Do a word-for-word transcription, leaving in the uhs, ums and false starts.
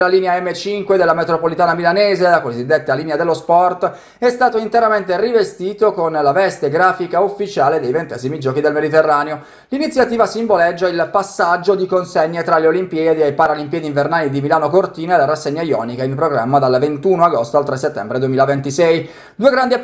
La linea emme cinque della metropolitana milanese, la cosiddetta linea dello sport, è stato interamente rivestito con la veste grafica ufficiale dei ventesimi Giochi del Mediterraneo. L'iniziativa simboleggia il passaggio di consegne tra le Olimpiadi e i Paralimpiadi invernali di Milano Cortina e la rassegna ionica in programma dal ventuno agosto al tre settembre duemilaventisei. Due grandi